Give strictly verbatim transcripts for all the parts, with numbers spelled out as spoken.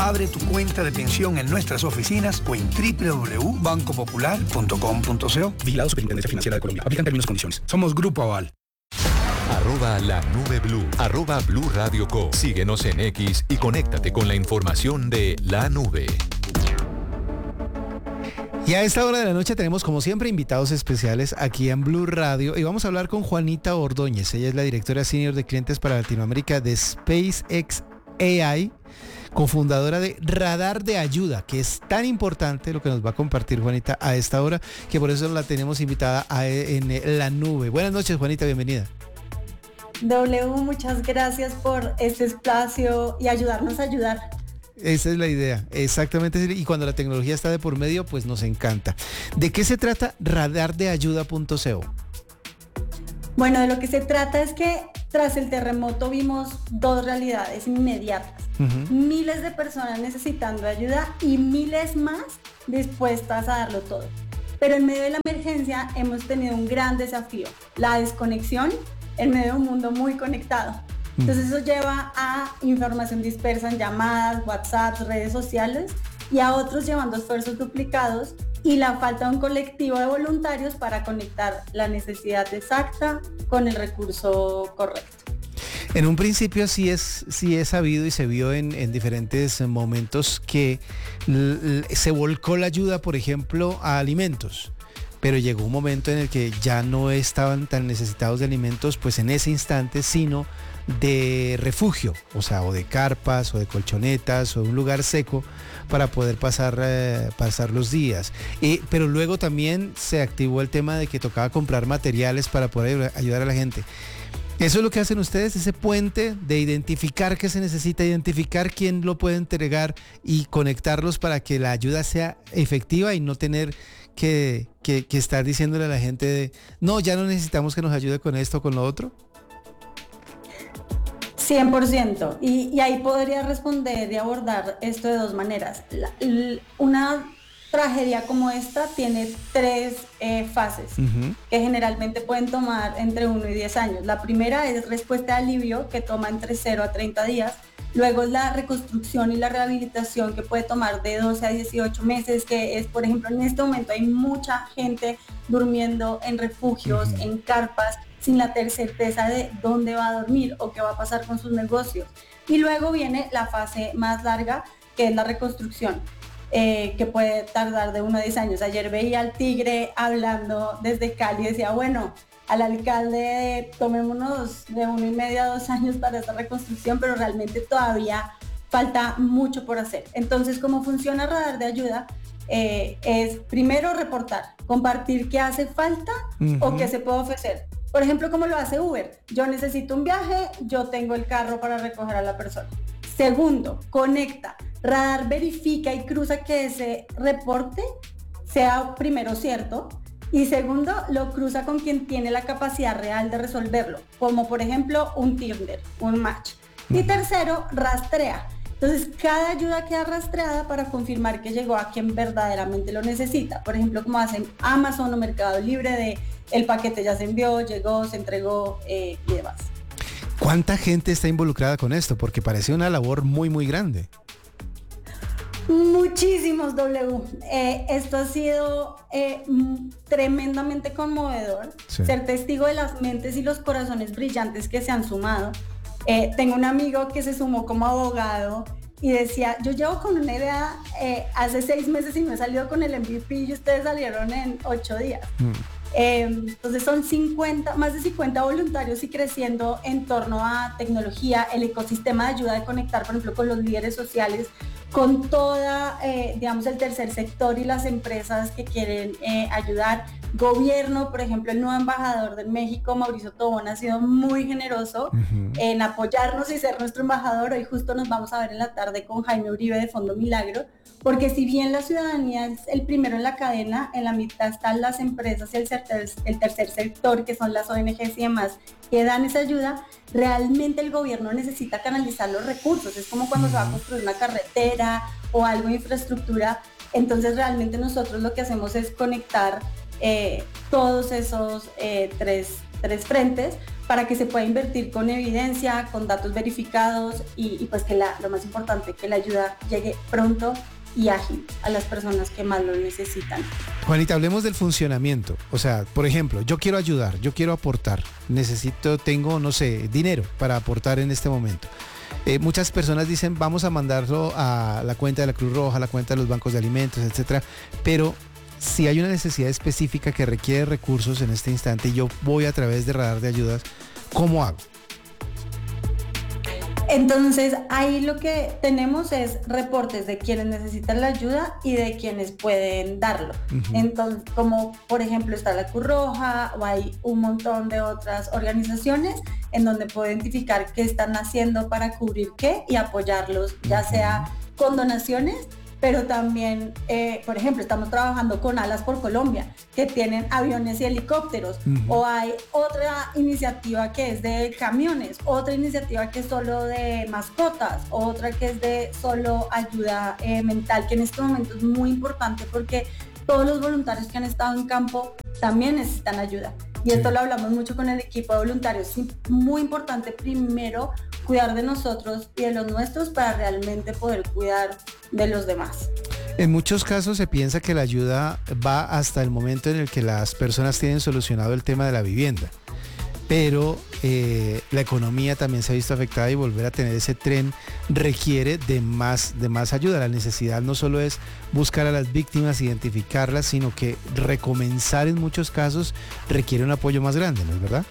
Abre tu cuenta de pensión en nuestras oficinas o en doble u doble u doble u punto banco popular punto com punto co. Vigilado Superintendencia Financiera de Colombia. Aplican términos y condiciones. Somos Grupo Aval. Arroba la nube blue. Arroba Blue Radio Co. Síguenos en X y conéctate con la información de la nube. Y a esta hora de la noche tenemos, como siempre, invitados especiales aquí en Blue Radio y vamos a hablar con Juanita Ordóñez. Ella es la directora senior de clientes para Latinoamérica de SpaceX A I, cofundadora de Radar de Ayuda, que es tan importante lo que nos va a compartir Juanita a esta hora, que por eso la tenemos invitada a, en la nube. Buenas noches, Juanita, bienvenida. W, muchas gracias por este espacio y ayudarnos a ayudar. Esa es la idea, exactamente, y cuando la tecnología está de por medio, pues nos encanta. ¿De qué se trata radar de ayuda punto co? Bueno, de lo que se trata es que tras el terremoto vimos dos realidades inmediatas. Uh-huh. Miles de personas necesitando ayuda y miles más dispuestas a darlo todo. Pero en medio de la emergencia hemos tenido un gran desafío, la desconexión en medio de un mundo muy conectado. Entonces eso lleva a información dispersa en llamadas, WhatsApp, redes sociales y a otros llevando esfuerzos duplicados y la falta de un colectivo de voluntarios para conectar la necesidad exacta con el recurso correcto. En un principio sí es, sí es sabido y se vio en, en diferentes momentos que l- l- se volcó la ayuda, por ejemplo, a alimentos. Pero llegó un momento en el que ya no estaban tan necesitados de alimentos, pues en ese instante, sino de refugio, o sea, o de carpas, o de colchonetas, o de un lugar seco para poder pasar, eh, pasar los días. Eh, pero luego también se activó el tema de que tocaba comprar materiales para poder ayudar a la gente. Eso es lo que hacen ustedes, ese puente de identificar qué se necesita, identificar quién lo puede entregar y conectarlos para que la ayuda sea efectiva y no tener que, que, que estar diciéndole a la gente de, no, ya no necesitamos que nos ayude con esto o con lo otro. cien por ciento. Y, y ahí podría responder y abordar esto de dos maneras. La, la, una tragedia como esta tiene tres eh, fases uh-huh. que generalmente pueden tomar entre uno y diez años. La primera es respuesta de alivio, que toma entre cero a treinta días. Luego es la reconstrucción y la rehabilitación, que puede tomar de doce a dieciocho meses, que es, por ejemplo, en este momento hay mucha gente durmiendo en refugios, uh-huh. en carpas, sin la certeza de dónde va a dormir o qué va a pasar con sus negocios. Y luego viene la fase más larga, que es la reconstrucción, eh, que puede tardar de uno a diez años. Ayer veía al Tigre hablando desde Cali y decía, bueno, al alcalde tomémonos de uno y medio a dos años para esta reconstrucción, pero realmente todavía falta mucho por hacer. Entonces, ¿cómo funciona Radar de Ayuda? Eh, es primero reportar, compartir qué hace falta uh-huh. o qué se puede ofrecer. Por ejemplo, como lo hace Uber. Yo necesito un viaje, yo tengo el carro para recoger a la persona. Segundo, conecta. Radar verifica y cruza que ese reporte sea primero cierto y segundo, lo cruza con quien tiene la capacidad real de resolverlo, como por ejemplo un Tinder, un match. Y tercero, rastrea. Entonces, cada ayuda queda rastreada para confirmar que llegó a quien verdaderamente lo necesita. Por ejemplo, como hacen Amazon o Mercado Libre, de el paquete ya se envió, llegó, se entregó eh, y demás. ¿Cuánta gente está involucrada con esto? Porque parece una labor muy, muy grande. Muchísimos, W. Eh, esto ha sido eh, tremendamente conmovedor. Sí. Ser testigo de las mentes y los corazones brillantes que se han sumado. Eh, tengo un amigo que se sumó como abogado y decía, yo llevo con una idea eh, hace seis meses y no he salido con el M V P y ustedes salieron en ocho días. Mm. Eh, entonces son cincuenta, más de cincuenta voluntarios y creciendo en torno a tecnología, el ecosistema de ayuda de conectar, por ejemplo, con los líderes sociales, con toda, eh, digamos, el tercer sector y las empresas que quieren eh, ayudar. Gobierno, por ejemplo, el nuevo embajador de México, Mauricio Tobón, ha sido muy generoso uh-huh. en apoyarnos y ser nuestro embajador. Hoy justo nos vamos a ver en la tarde con Jaime Uribe de Fondo Milagro, porque si bien la ciudadanía es el primero en la cadena, en la mitad están las empresas y el, ter- el tercer sector, que son las O N Ges y demás, que dan esa ayuda. Realmente el gobierno necesita canalizar los recursos. Es como cuando uh-huh. se va a construir una carretera o algo de infraestructura. Entonces realmente nosotros lo que hacemos es conectar Eh, todos esos eh, tres, tres frentes para que se pueda invertir con evidencia, con datos verificados y, y pues que la, lo más importante, que la ayuda llegue pronto y ágil a las personas que más lo necesitan. Juanita, hablemos del funcionamiento. O sea, por ejemplo, yo quiero ayudar, yo quiero aportar, necesito, tengo, no sé, dinero para aportar en este momento. Eh, muchas personas dicen, vamos a mandarlo a la cuenta de la Cruz Roja, a la cuenta de los bancos de alimentos, etcétera, pero si hay una necesidad específica que requiere recursos en este instante y yo voy a través de Radar de Ayudas, ¿cómo hago? Entonces, ahí lo que tenemos es reportes de quienes necesitan la ayuda y de quienes pueden darlo. Uh-huh. Entonces, como por ejemplo está la Cruz Roja o hay un montón de otras organizaciones en donde puedo identificar qué están haciendo para cubrir qué y apoyarlos, ya uh-huh. sea con donaciones, pero también, eh, por ejemplo, estamos trabajando con Alas por Colombia, que tienen aviones y helicópteros, uh-huh. o hay otra iniciativa que es de camiones, otra iniciativa que es solo de mascotas, otra que es de solo ayuda eh, mental, que en este momento es muy importante porque todos los voluntarios que han estado en campo también necesitan ayuda. Y sí. esto lo hablamos mucho con el equipo de voluntarios. Es muy importante primero cuidar de nosotros y de los nuestros para realmente poder cuidar de los demás. En muchos casos se piensa que la ayuda va hasta el momento en el que las personas tienen solucionado el tema de la vivienda, pero eh, la economía también se ha visto afectada y volver a tener ese tren requiere de más, de más ayuda. La necesidad no solo es buscar a las víctimas, identificarlas, sino que recomenzar en muchos casos requiere un apoyo más grande, ¿no es verdad?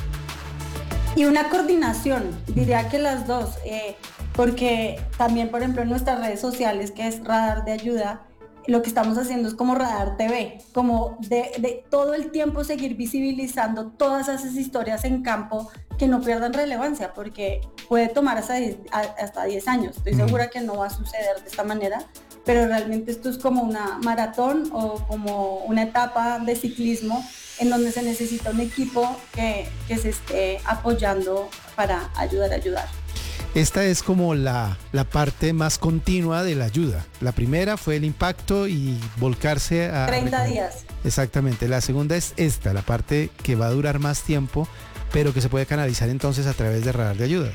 Y una coordinación, diría que las dos, eh, porque también, por ejemplo, en nuestras redes sociales, que es Radar de Ayuda, lo que estamos haciendo es como Radar T V, como de, de todo el tiempo seguir visibilizando todas esas historias en campo que no pierdan relevancia, porque puede tomar hasta diez, hasta diez años. Estoy segura que no va a suceder de esta manera, pero realmente esto es como una maratón o como una etapa de ciclismo en donde se necesita un equipo que, que se esté apoyando para ayudar a ayudar. Esta es como la, la parte más continua de la ayuda. La primera fue el impacto y volcarse a... treinta días. Exactamente. La segunda es esta, la parte que va a durar más tiempo, pero que se puede canalizar entonces a través de Radar de Ayudas.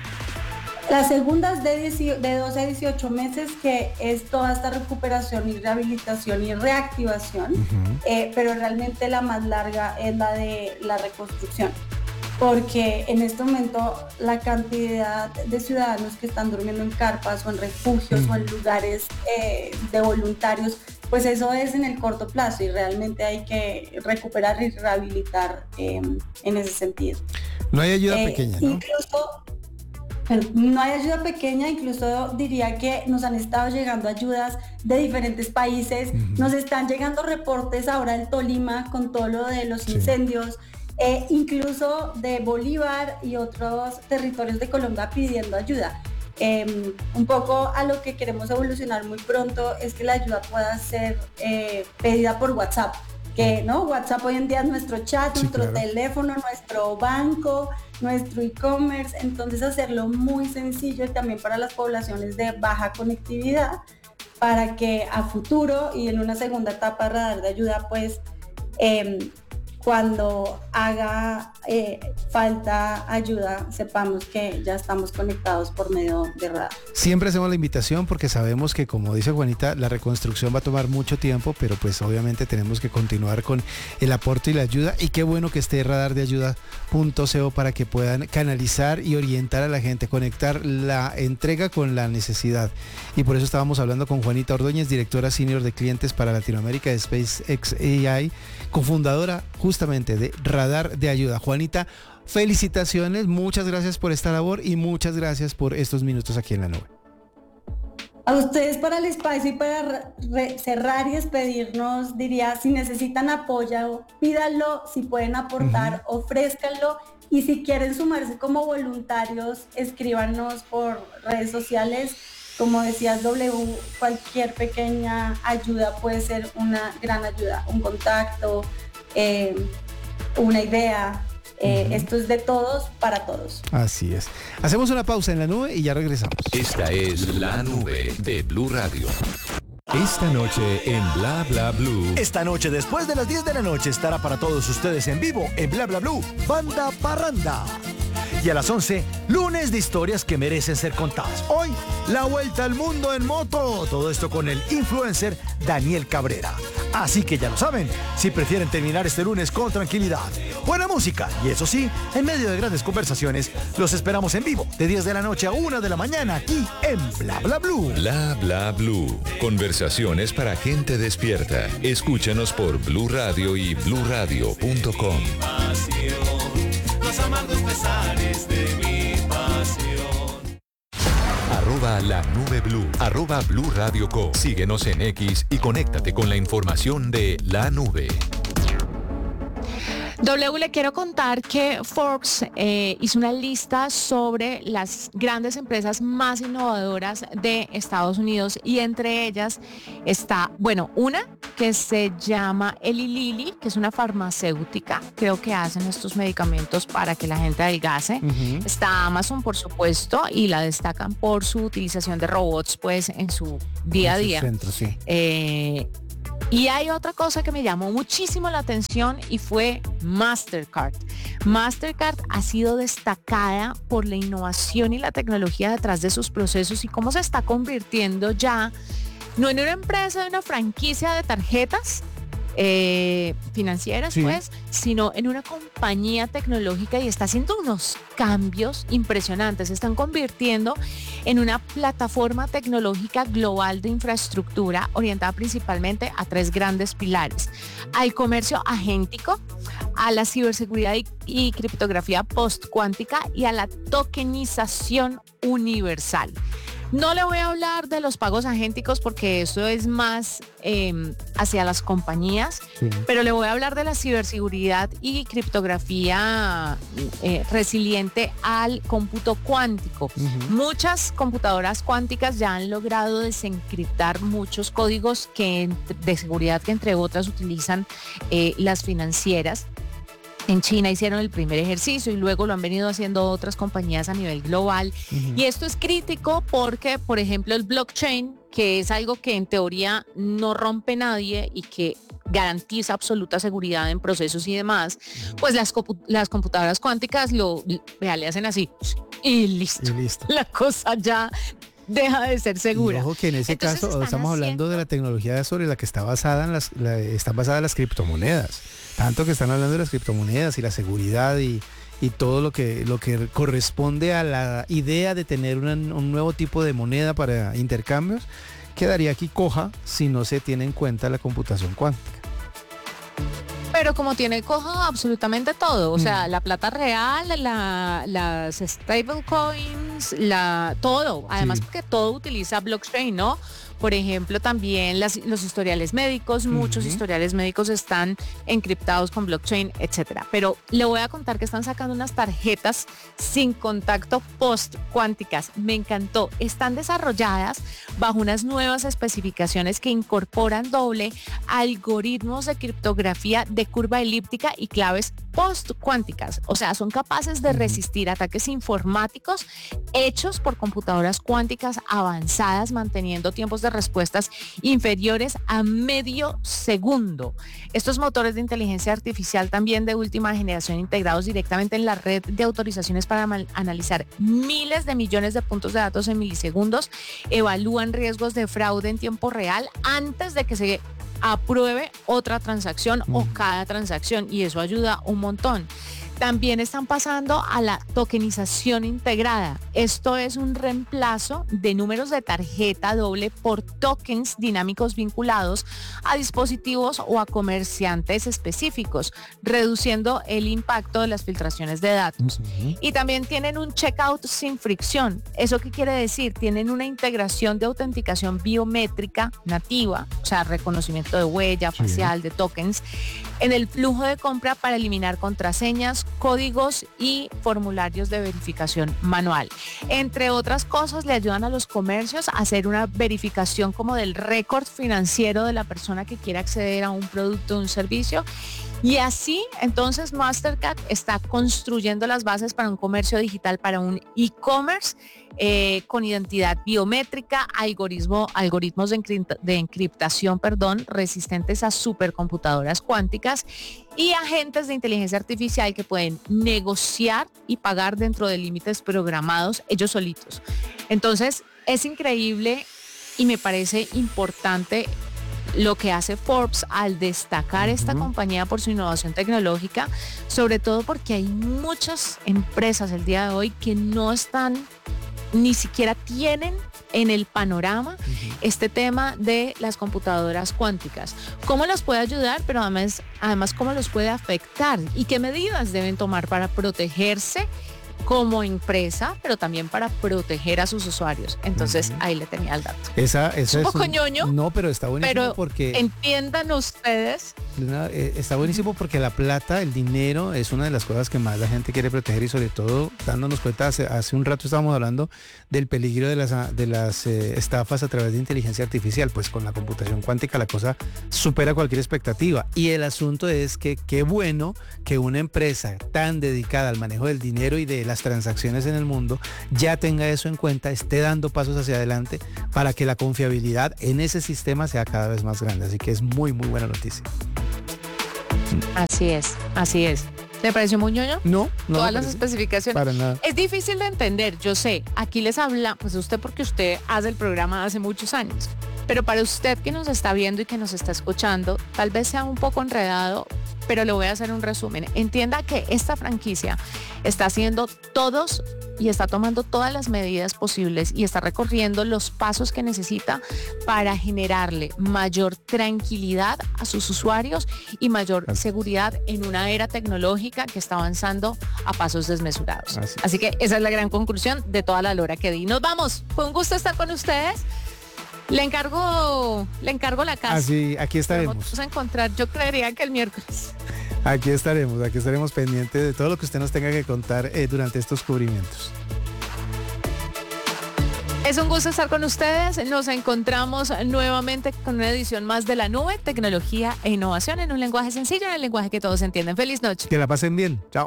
La segunda es de, de doce a dieciocho meses, que es toda esta recuperación y rehabilitación y reactivación, uh-huh. eh, pero realmente la más larga es la de la reconstrucción, porque en este momento la cantidad de ciudadanos que están durmiendo en carpas o en refugios uh-huh. o en lugares eh, de voluntarios, pues eso es en el corto plazo y realmente hay que recuperar y rehabilitar eh, en ese sentido. No hay ayuda eh, pequeña, ¿no? Incluso no hay ayuda pequeña, incluso diría que nos han estado llegando ayudas de diferentes países, uh-huh. nos están llegando reportes ahora del Tolima con todo lo de los sí. incendios, eh, incluso de Bolívar y otros territorios de Colombia pidiendo ayuda. Eh, un poco a lo que queremos evolucionar muy pronto es que la ayuda pueda ser eh, pedida por WhatsApp, que no, WhatsApp hoy en día es nuestro chat, sí, nuestro claro. teléfono, nuestro banco, nuestro e-commerce, entonces hacerlo muy sencillo y también para las poblaciones de baja conectividad, para que a futuro y en una segunda etapa Radar de Ayuda, pues eh, cuando haga eh, falta ayuda, sepamos que ya estamos conectados por medio de Radar. Siempre hacemos la invitación porque sabemos que, como dice Juanita, la reconstrucción va a tomar mucho tiempo, pero pues obviamente tenemos que continuar con el aporte y la ayuda, y qué bueno que esté radar de ayuda punto co para que puedan canalizar y orientar a la gente, conectar la entrega con la necesidad. Y por eso estábamos hablando con Juanita Ordóñez, directora senior de clientes para Latinoamérica de SpaceX A I, cofundadora justamente de Radar de Ayuda. Juanita, felicitaciones, muchas gracias por esta labor y muchas gracias por estos minutos aquí en la nube. A ustedes para el espacio y para re- cerrar y despedirnos, diría, si necesitan apoyo, pídanlo, si pueden aportar, uh-huh. ofrézcanlo, y si quieren sumarse como voluntarios, escríbanos por redes sociales. Como decías, W, cualquier pequeña ayuda puede ser una gran ayuda, un contacto, eh, una idea. Eh, uh-huh. Esto es de todos para todos. Así es. Hacemos una pausa en la nube y ya regresamos. Esta es la nube de Blue Radio. Esta noche en Bla Bla Blue. Esta noche, después de las diez de la noche, estará para todos ustedes en vivo en Bla Bla Blue, Banda Parranda. Y a las once, lunes de historias que merecen ser contadas. Hoy, la vuelta al mundo en moto. Todo esto con el influencer Daniel Cabrera. Así que ya lo saben, si prefieren terminar este lunes con tranquilidad, buena música y eso sí, en medio de grandes conversaciones, los esperamos en vivo de diez de la noche a una de la mañana aquí en Bla Bla Blue. Bla Bla Blue. Conversaciones para gente despierta. Escúchanos por Blue Radio y blue radio punto com. Los amargos pesares de mi pasión. Arroba la nube blue. Arroba Blue Radio Co. Síguenos en X y conéctate con la información de la nube. W, le quiero contar que Forbes eh, hizo una lista sobre las grandes empresas más innovadoras de Estados Unidos y entre ellas está, bueno, una que se llama Eli Lilly, que es una farmacéutica, creo que hacen estos medicamentos para que la gente adelgace. Uh-huh. Está Amazon, por supuesto, y la destacan por su utilización de robots pues en su día a día. Centro, sí. Eh, Y hay otra cosa que me llamó muchísimo la atención y fue Mastercard. Mastercard ha sido destacada por la innovación y la tecnología detrás de sus procesos y cómo se está convirtiendo ya, no en una empresa de una franquicia de tarjetas eh, financieras, sí, pues, sino en una compañía tecnológica y está haciendo unos cambios impresionantes. Se están convirtiendo en una plataforma tecnológica global de infraestructura orientada principalmente a tres grandes pilares: al comercio agéntico, a la ciberseguridad y, y criptografía post-cuántica y a la tokenización universal. No le voy a hablar de los pagos agénticos porque eso es más eh, hacia las compañías, sí, pero le voy a hablar de la ciberseguridad y criptografía eh, resiliente al cómputo cuántico. Uh-huh. Muchas computadoras cuánticas ya han logrado desencriptar muchos códigos que, de seguridad que entre otras utilizan eh, las financieras. En China hicieron el primer ejercicio y luego lo han venido haciendo otras compañías a nivel global. Uh-huh. Y esto es crítico porque, por ejemplo, el blockchain, que es algo que en teoría no rompe nadie y que garantiza absoluta seguridad en procesos y demás, pues las, compu- las computadoras cuánticas lo, vea, le hacen así y listo. Y listo. La cosa ya deja de ser segura. Y ojo que en ese Entonces caso estamos hablando haciendo... de la tecnología sobre la que está basada en las, la, están basadas las criptomonedas. Tanto que están hablando de las criptomonedas y la seguridad y, y todo lo que, lo que corresponde a la idea de tener una, un nuevo tipo de moneda para intercambios, quedaría aquí coja si no se tiene en cuenta la computación cuántica. Pero como tiene coja absolutamente todo, o sea, mm. la plata real, la, las stablecoins, la, todo, además sí, porque todo utiliza blockchain, ¿no? Por ejemplo, también las, los historiales médicos, muchos uh-huh. historiales médicos están encriptados con blockchain, etcétera. Pero le voy a contar que están sacando unas tarjetas sin contacto post cuánticas. Me encantó. Están desarrolladas bajo unas nuevas especificaciones que incorporan doble algoritmos de criptografía de curva elíptica y claves post cuánticas. O sea, son capaces de resistir ataques informáticos hechos por computadoras cuánticas avanzadas, manteniendo tiempos de respuestas inferiores a medio segundo. Estos motores de inteligencia artificial también de última generación integrados directamente en la red de autorizaciones para mal- analizar miles de millones de puntos de datos en milisegundos, evalúan riesgos de fraude en tiempo real antes de que se apruebe otra transacción mm. o cada transacción, y eso ayuda un montón. También están pasando a la tokenización integrada. Esto es un reemplazo de números de tarjeta doble por tokens dinámicos vinculados a dispositivos o a comerciantes específicos, reduciendo el impacto de las filtraciones de datos. Uh-huh. Y también tienen un checkout sin fricción. ¿Eso qué quiere decir? Tienen una integración de autenticación biométrica nativa, o sea, reconocimiento de huella facial, sí, de tokens, en el flujo de compra para eliminar contraseñas, códigos y formularios de verificación manual. Entre otras cosas, le ayudan a los comercios a hacer una verificación como del récord financiero de la persona que quiere acceder a un producto o un servicio, Y así, entonces, Mastercard está construyendo las bases para un comercio digital, para un e-commerce eh, con identidad biométrica, algoritmo, algoritmos de, encripta, de encriptación, perdón, resistentes a supercomputadoras cuánticas y agentes de inteligencia artificial que pueden negociar y pagar dentro de límites programados ellos solitos. Entonces, es increíble y me parece importante lo que hace Forbes al destacar esta uh-huh. compañía por su innovación tecnológica, sobre todo porque hay muchas empresas el día de hoy que no están, ni siquiera tienen en el panorama uh-huh. este tema de las computadoras cuánticas. ¿Cómo las puede ayudar? Pero además, además, ¿cómo los puede afectar? ¿Y qué medidas deben tomar para protegerse como empresa, pero también para proteger a sus usuarios? Entonces, uh-huh. ahí le tenía el dato. Esa, esa es un es poco un, ñoño. No, pero está buenísimo pero porque... entiendan ustedes. Una, eh, está buenísimo porque la plata, el dinero, es una de las cosas que más la gente quiere proteger y sobre todo dándonos cuenta, hace, hace un rato estábamos hablando del peligro de las, de las eh, estafas a través de inteligencia artificial. Pues con la computación cuántica la cosa supera cualquier expectativa. Y el asunto es que qué bueno que una empresa tan dedicada al manejo del dinero y de las transacciones en el mundo ya tenga eso en cuenta, esté dando pasos hacia adelante para que la confiabilidad en ese sistema sea cada vez más grande. Así que es muy, muy buena noticia. Así es, así es. ¿Le pareció muy ñoño? No, no. Todas las especificaciones. Para nada. Es difícil de entender, yo sé. Aquí les habla, pues usted porque usted hace el programa hace muchos años. Pero para usted que nos está viendo y que nos está escuchando, tal vez sea un poco enredado, pero le voy a hacer un resumen. Entienda que esta franquicia está haciendo todos y está tomando todas las medidas posibles y está recorriendo los pasos que necesita para generarle mayor tranquilidad a sus usuarios y mayor Así. seguridad en una era tecnológica que está avanzando a pasos desmesurados. Así. Así que esa es la gran conclusión de toda la lora que di. Nos vamos. Fue un gusto estar con ustedes. Le encargo, le encargo la casa. Así, aquí estaremos. Vamos a encontrar, yo creería que el miércoles. Aquí estaremos, aquí estaremos pendientes de todo lo que usted nos tenga que contar eh, durante estos cubrimientos. Es un gusto estar con ustedes. Nos encontramos nuevamente con una edición más de La Nube, tecnología e innovación en un lenguaje sencillo, en el lenguaje que todos entienden. Feliz noche. Que la pasen bien. Chao.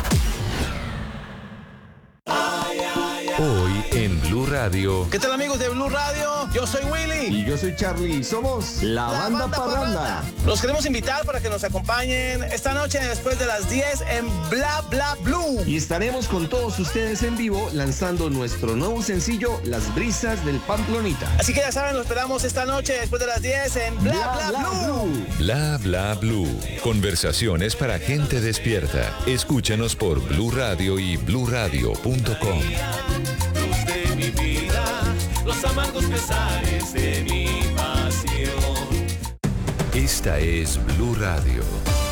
Hoy en Blue Radio. ¿Qué tal, amigos de Blue Radio? Yo soy Willy. Y yo soy Charlie. Somos la, la Banda, banda Parranda. Parranda. Los queremos invitar para que nos acompañen esta noche después de las diez en Bla Bla Blue. Y estaremos con todos ustedes en vivo lanzando nuestro nuevo sencillo, Las Brisas del Pamplonita. Así que ya saben, nos esperamos esta noche después de las diez en Bla Bla, Bla, Bla Blue. Blue. Bla Bla Blue. Conversaciones para gente despierta. Escúchanos por Blue Radio y blue radio punto com. Luz de mi vida, los amargos pesares de mi pasión. Esta es Blue Radio.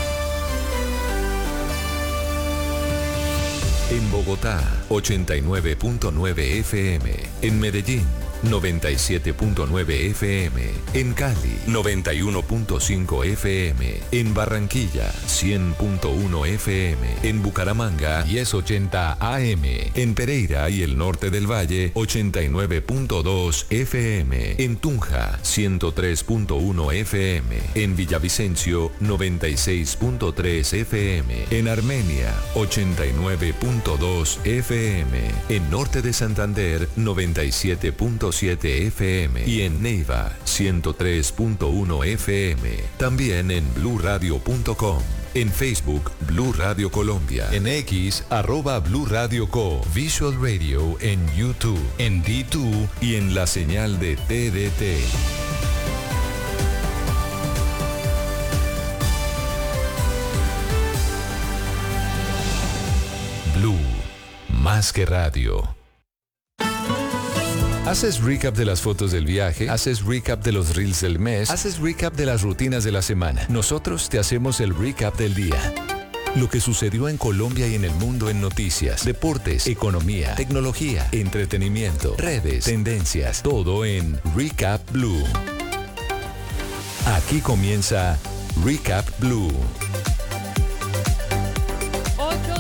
En Bogotá, ochenta y nueve punto nueve F M. En Medellín, noventa y siete punto nueve F M. En Cali, noventa y uno punto cinco F M. En Barranquilla, cien punto uno F M. En Bucaramanga, diez ochenta A M. En Pereira y el norte del Valle, ochenta y nueve punto dos F M. En Tunja, ciento tres punto uno F M. En Villavicencio, noventa y seis punto tres F M. En Armenia, ochenta y nueve punto dos F M. En Norte de Santander, noventa y siete punto siete F M. Y en Neiva, ciento tres punto uno F M. También en blue radio punto com. En Facebook, Blue Radio Colombia. En X, arroba Blue Radio Co. Visual Radio en YouTube, en D dos y en la señal de T D T. Blue, más que radio. ¿Haces recap de las fotos del viaje? ¿Haces recap de los reels del mes? ¿Haces recap de las rutinas de la semana? Nosotros te hacemos el recap del día. Lo que sucedió en Colombia y en el mundo en noticias, deportes, economía, tecnología, entretenimiento, redes, tendencias, todo en Recap Blue. Aquí comienza Recap Blue. ocho de la noche.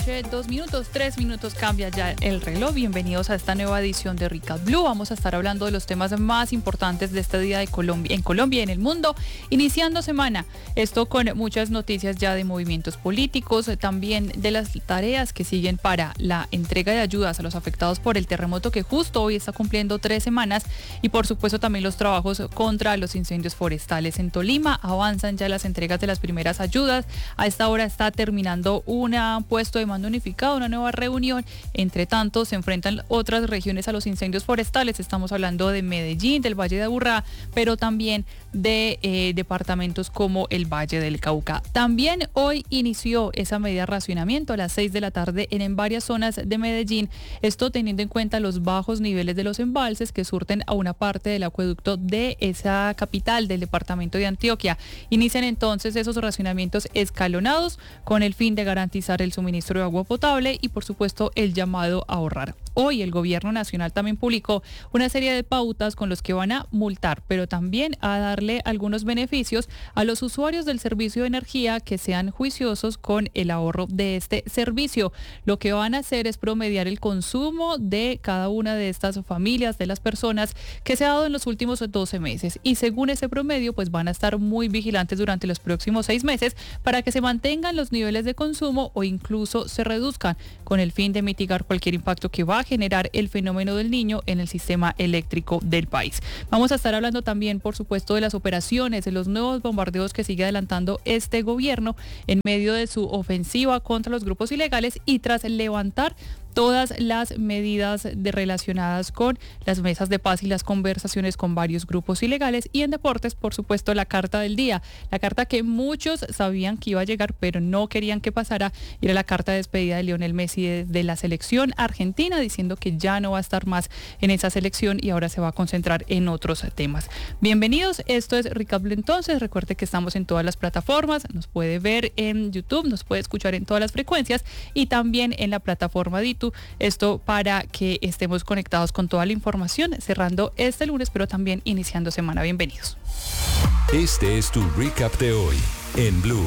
noche, dos minutos, tres minutos cambia ya el reloj. Bienvenidos a esta nueva edición de Recap Blue. Vamos a estar hablando de los temas más importantes de este día de Colombia, en Colombia y en el mundo, iniciando semana. Esto con muchas noticias ya de movimientos políticos, también de las tareas que siguen para la entrega de ayudas a los afectados por el terremoto que justo hoy está cumpliendo tres semanas y por supuesto también los trabajos contra los incendios forestales en Tolima. Avanzan ya las entregas de las primeras ayudas. A esta hora está terminando un puesto de mando unificado, una nueva reunión. Entre tanto, se enfrentan otras regiones a los incendios forestales. Estamos hablando de Medellín, del Valle de Aburrá, pero también de eh, departamentos como el Valle del Cauca. También hoy inició esa medida de racionamiento a las seis de la tarde en, en varias zonas de Medellín. Esto teniendo en cuenta los bajos niveles de los embalses que surten a una parte del acueducto de esa capital del departamento de Antioquia. Inician entonces esos racionamientos escalonados con el fin de garantizar el suministro de agua potable y por supuesto el llamado a ahorrar. Hoy el gobierno nacional también publicó una serie de pautas con los que van a multar, pero también a darle algunos beneficios a los usuarios del servicio de energía que sean juiciosos con el ahorro de este servicio. Lo que van a hacer es promediar el consumo de cada una de estas familias, de las personas que se ha dado en los últimos doce meses y según ese promedio pues van a estar muy vigilantes durante los próximos seis meses para que se mantengan los niveles de consumo o incluso se reduzcan con el fin de mitigar cualquier impacto que va a generar el fenómeno del Niño en el sistema eléctrico del país. Vamos a estar hablando también, por supuesto, de las operaciones, de los nuevos bombardeos que sigue adelantando este gobierno en medio de su ofensiva contra los grupos ilegales y tras levantar todas las medidas de relacionadas con las mesas de paz y las conversaciones con varios grupos ilegales. Y en deportes, por supuesto, la carta del día, la carta que muchos sabían que iba a llegar pero no querían que pasara, y era la carta de despedida de Lionel Messi de, de la selección argentina, diciendo que ya no va a estar más en esa selección y ahora se va a concentrar en otros temas. Bienvenidos, esto es Recap Blue. Entonces recuerde que estamos en todas las plataformas, nos puede ver en YouTube, nos puede escuchar en todas las frecuencias y también en la plataforma de Esto para que estemos conectados con toda la información, cerrando este lunes, pero también iniciando semana. Bienvenidos. Este es tu recap de hoy en Blue.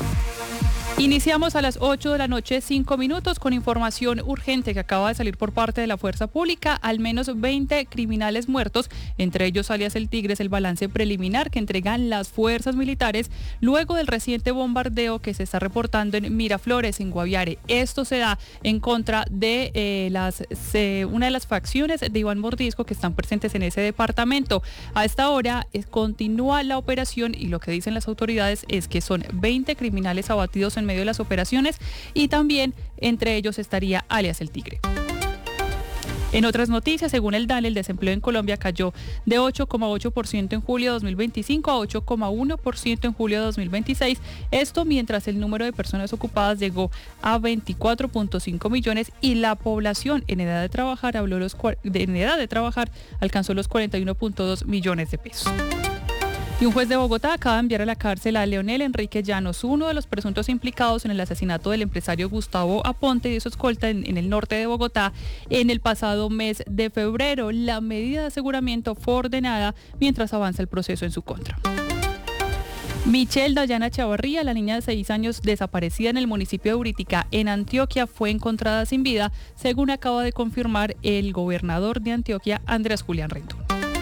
Iniciamos a las ocho de la noche, cinco minutos, con información urgente que acaba de salir por parte de la Fuerza Pública. Al menos veinte criminales muertos, entre ellos alias El Tigre, es el balance preliminar que entregan las fuerzas militares luego del reciente bombardeo que se está reportando en Miraflores, en Guaviare. Esto se da en contra de eh, las, se, una de las facciones de Iván Mordisco que están presentes en ese departamento. A esta hora es, continúa la operación y lo que dicen las autoridades es que son veinte criminales abatidos en medio de las operaciones y también entre ellos estaría alias El Tigre. En otras noticias, según el DANE, el desempleo en Colombia cayó de ocho coma ocho por ciento en julio de dos mil veinticinco a ocho coma uno por ciento en julio de dos mil veintiséis. Esto mientras el número de personas ocupadas llegó a veinticuatro punto cinco millones y la población en edad de trabajar habló los en edad de trabajar alcanzó los cuarenta y uno punto dos millones de pesos. Y un juez de Bogotá acaba de enviar a la cárcel a Leonel Enrique Llanos, uno de los presuntos implicados en el asesinato del empresario Gustavo Aponte y de su escolta en, en el norte de Bogotá en el pasado mes de febrero. La medida de aseguramiento fue ordenada mientras avanza el proceso en su contra. Michelle Dayana Chavarría, la niña de seis años desaparecida en el municipio de Uritica, en Antioquia, fue encontrada sin vida, según acaba de confirmar el gobernador de Antioquia, Andrés Julián Rendón.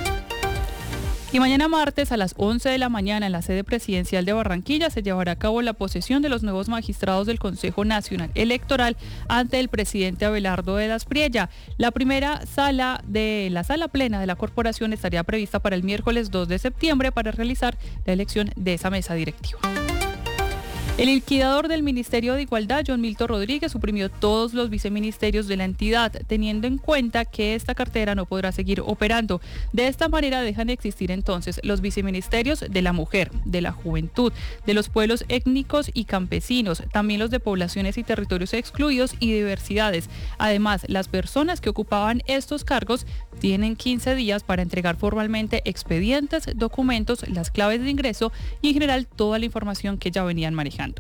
Y mañana martes a las once de la mañana en la sede presidencial de Barranquilla se llevará a cabo la posesión de los nuevos magistrados del Consejo Nacional Electoral ante el presidente Abelardo de las Priella. La primera sala de la sala plena de la corporación estaría prevista para el miércoles dos de septiembre para realizar la elección de esa mesa directiva. El liquidador del Ministerio de Igualdad, John Milton Rodríguez, suprimió todos los viceministerios de la entidad, teniendo en cuenta que esta cartera no podrá seguir operando. De esta manera dejan de existir entonces los viceministerios de la mujer, de la juventud, de los pueblos étnicos y campesinos, también los de poblaciones y territorios excluidos y diversidades. Además, las personas que ocupaban estos cargos tienen quince días para entregar formalmente expedientes, documentos, las claves de ingreso y en general toda la información que ya venían manejando.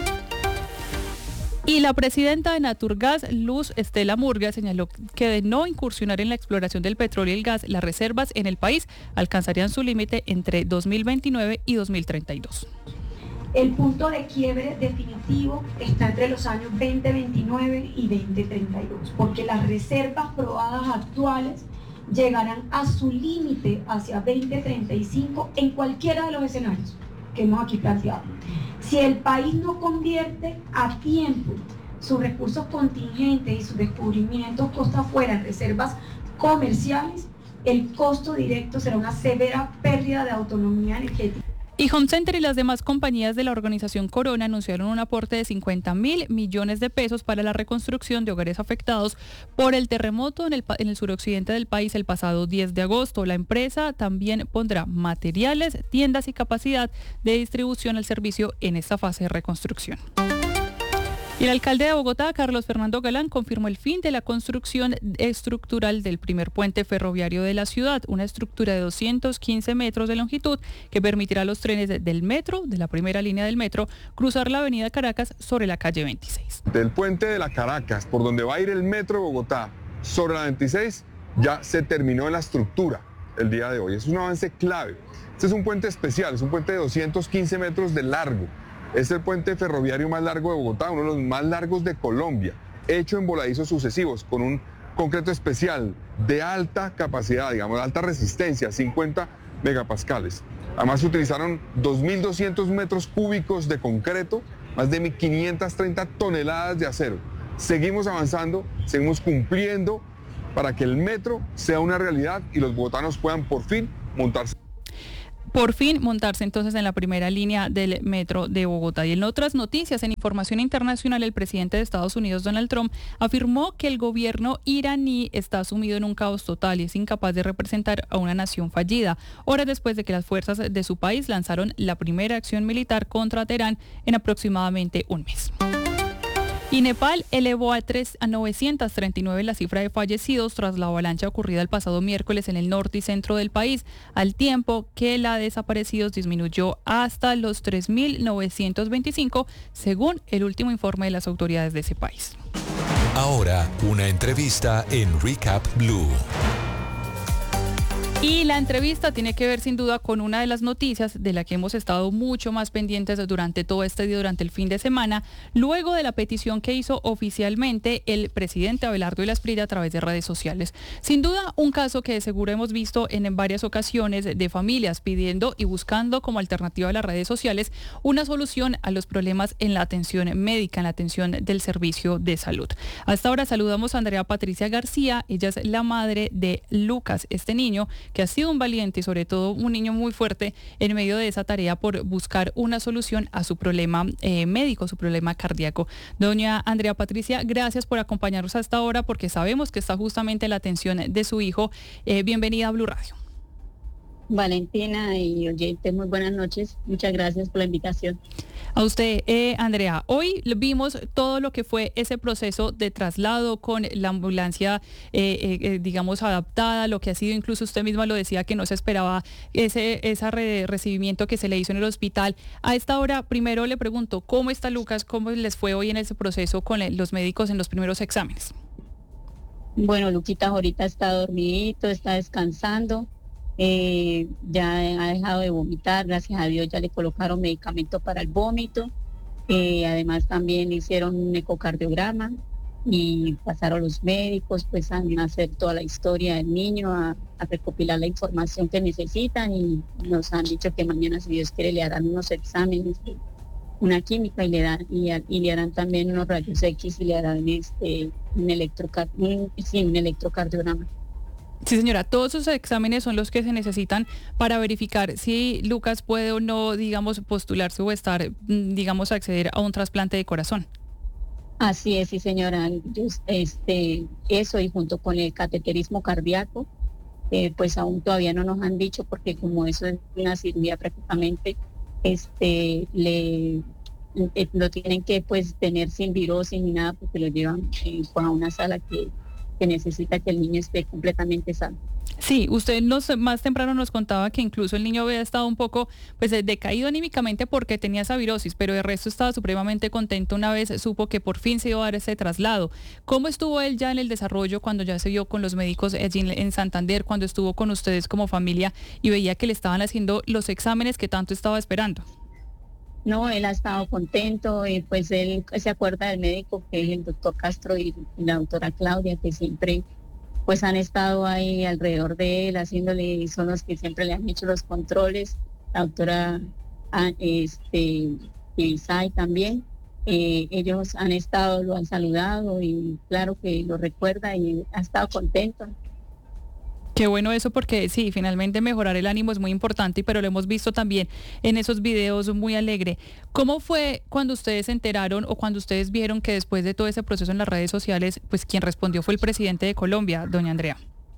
Y la presidenta de Naturgas, Luz Estela Murga, señaló que de no incursionar en la exploración del petróleo y el gas, las reservas en el país alcanzarían su límite entre dos mil veintinueve y dos mil treinta y dos. El punto de quiebre definitivo está entre los años veinte veintinueve y veinte treinta y dos, porque las reservas probadas actuales llegarán a su límite hacia veinte treinta y cinco en cualquiera de los escenarios que hemos aquí planteado. Si el país no convierte a tiempo sus recursos contingentes y sus descubrimientos costa afuera en reservas comerciales, el costo directo será una severa pérdida de autonomía energética. Y Home Center y las demás compañías de la organización Corona anunciaron un aporte de cincuenta mil millones de pesos para la reconstrucción de hogares afectados por el terremoto en el, en el suroccidente del país el pasado diez de agosto. La empresa también pondrá materiales, tiendas y capacidad de distribución al servicio en esta fase de reconstrucción. Y el alcalde de Bogotá, Carlos Fernando Galán, confirmó el fin de la construcción estructural del primer puente ferroviario de la ciudad, una estructura de doscientos quince metros de longitud que permitirá a los trenes del metro, de la primera línea del metro, cruzar la avenida Caracas sobre la calle veintiséis. Del puente de la Caracas, por donde va a ir el metro de Bogotá, sobre la veintiséis, ya se terminó la estructura el día de hoy. Es un avance clave. Este es un puente especial, es un puente de doscientos quince metros de largo. Es el puente ferroviario más largo de Bogotá, uno de los más largos de Colombia, hecho en voladizos sucesivos, con un concreto especial de alta capacidad, digamos, de alta resistencia, cincuenta megapascales. Además se utilizaron dos mil doscientos metros cúbicos de concreto, más de quinientas treinta toneladas de acero. Seguimos avanzando, seguimos cumpliendo para que el metro sea una realidad y los bogotanos puedan por fin montarse. Por fin montarse entonces en la primera línea del metro de Bogotá. Y en otras noticias, en información internacional, el presidente de Estados Unidos, Donald Trump, afirmó que el gobierno iraní está sumido en un caos total y es incapaz de representar a una nación fallida, horas después de que las fuerzas de su país lanzaron la primera acción militar contra Teherán en aproximadamente un mes. Y Nepal elevó a, tres, a novecientos treinta y nueve la cifra de fallecidos tras la avalancha ocurrida el pasado miércoles en el norte y centro del país, al tiempo que la de desaparecidos disminuyó hasta los tres mil novecientos veinticinco, según el último informe de las autoridades de ese país. Ahora, una entrevista en Recap Blue. Y la entrevista tiene que ver sin duda con una de las noticias de la que hemos estado mucho más pendientes durante todo este día, durante el fin de semana, luego de la petición que hizo oficialmente el presidente Abelardo Illas Prida a través de redes sociales. Sin duda, un caso que de seguro hemos visto en varias ocasiones de familias pidiendo y buscando como alternativa a las redes sociales una solución a los problemas en la atención médica, en la atención del servicio de salud. Hasta ahora saludamos a Andrea Patricia García, ella es la madre de Lucas, este niño que ha sido un valiente y sobre todo un niño muy fuerte en medio de esa tarea por buscar una solución a su problema eh, médico, su problema cardíaco. Doña Andrea Patricia, gracias por acompañarnos hasta ahora porque sabemos que está justamente la atención de su hijo. Eh, bienvenida a Blue Radio. Valentina y oyentes, muy buenas noches. Muchas gracias por la invitación. A usted, eh, Andrea. Hoy vimos todo lo que fue ese proceso de traslado con la ambulancia, eh, eh, digamos, adaptada, lo que ha sido, incluso usted misma lo decía, que no se esperaba ese, ese re- recibimiento que se le hizo en el hospital. A esta hora, primero le pregunto, ¿cómo está Lucas? ¿Cómo les fue hoy en ese proceso con los médicos en los primeros exámenes? Bueno, Luquita ahorita está dormidito, está descansando. Eh, ya ha dejado de vomitar, gracias a Dios ya le colocaron medicamento para el vómito, eh, además también hicieron un ecocardiograma y pasaron los médicos pues a hacer toda la historia del niño, a, a recopilar la información que necesitan y nos han dicho que mañana, si Dios quiere, le harán unos exámenes, una química y le, dan, y, y le harán también unos rayos X y le harán este, un, electrocar, un, sí, un electrocardiograma. Sí, señora, todos esos exámenes son los que se necesitan para verificar si Lucas puede o no, digamos, postularse o estar, digamos, acceder a un trasplante de corazón. Así es, sí, señora. Yo, este, eso y junto con el cateterismo cardíaco, eh, pues aún todavía no nos han dicho porque como eso es una cirugía prácticamente, este, le eh, lo tienen que pues tener sin virosis ni nada porque lo llevan eh, a una sala que que necesita que el niño esté completamente sano. Sí, usted nos, más temprano nos contaba que incluso el niño había estado un poco pues decaído anímicamente porque tenía esa virosis, pero el resto estaba supremamente contento una vez supo que por fin se iba a dar ese traslado. ¿Cómo estuvo él ya en el desarrollo cuando ya se vio con los médicos allí en, en Santander, cuando estuvo con ustedes como familia y veía que le estaban haciendo los exámenes que tanto estaba esperando? no, él ha estado contento y pues él se acuerda del médico que es el doctor Castro y la doctora Claudia, que siempre pues han estado ahí alrededor de él haciéndole, son los que siempre le han hecho los controles, la doctora este, Isai también. Eh, ellos han estado, lo han saludado y claro que lo recuerda y ha estado contento. Qué bueno eso, porque sí, finalmente mejorar el ánimo es muy importante, pero lo hemos visto también en esos videos muy alegre. ¿Cómo fue cuando ustedes se enteraron o cuando ustedes vieron que después de todo ese proceso en las redes sociales, pues quien respondió fue el presidente de Colombia, doña Andrea?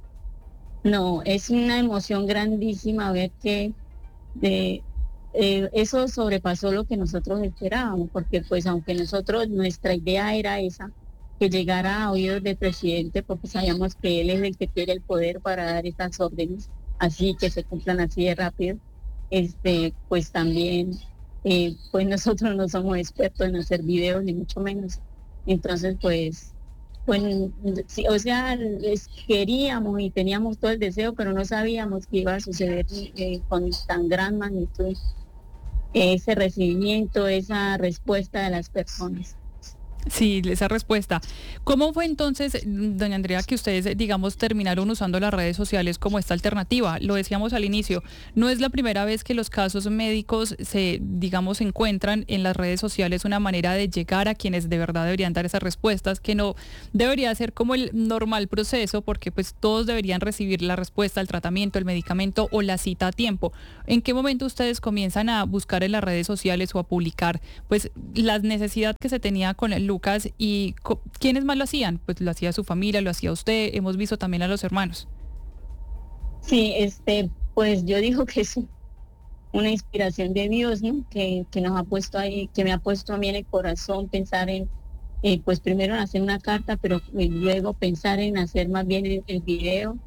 No, es una emoción grandísima ver que de, eh, eso sobrepasó lo que nosotros esperábamos, porque pues aunque nosotros, nuestra idea era esa, que llegara a oídos del presidente, porque sabíamos que él es el que tiene el poder para dar estas órdenes, así que se cumplan así de rápido. Este, pues también, eh, pues nosotros no somos expertos en hacer videos, ni mucho menos. Entonces, pues, pues sí, o sea, les queríamos y teníamos todo el deseo, pero no sabíamos que iba a suceder eh, con tan gran magnitud ese recibimiento, esa respuesta de las personas. Sí, esa respuesta. ¿Cómo fue entonces, doña Andrea, que ustedes, digamos, terminaron usando las redes sociales como esta alternativa? Lo decíamos al inicio, no es la primera vez que los casos médicos se, digamos, encuentran en las redes sociales una manera de llegar a quienes de verdad deberían dar esas respuestas, que no debería ser como el normal proceso, porque pues todos deberían recibir la respuesta, el tratamiento, el medicamento o la cita a tiempo. ¿En qué momento ustedes comienzan a buscar en las redes sociales o a publicar pues la necesidad que se tenía con el Lucas y quiénes más lo hacían? Pues lo hacía su familia, lo hacía usted, hemos visto también a los hermanos. Sí, este, pues yo digo que es una inspiración de Dios, ¿no? Que, que nos ha puesto ahí, que me ha puesto a mí en el corazón pensar en, eh, pues primero en hacer una carta, pero luego pensar en hacer más bien el, el video